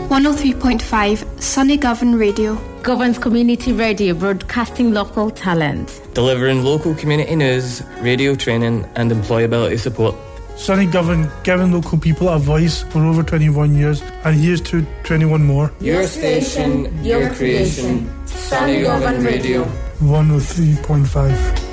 103.5 Sunny Govan Radio. Govan's community radio, broadcasting local talent. Delivering local community news, radio training and employability support. Sunny Govan, giving local people a voice for over 21 years, and here's to 21 more. Your station, your creation, Sunny Govan Radio. 103.5.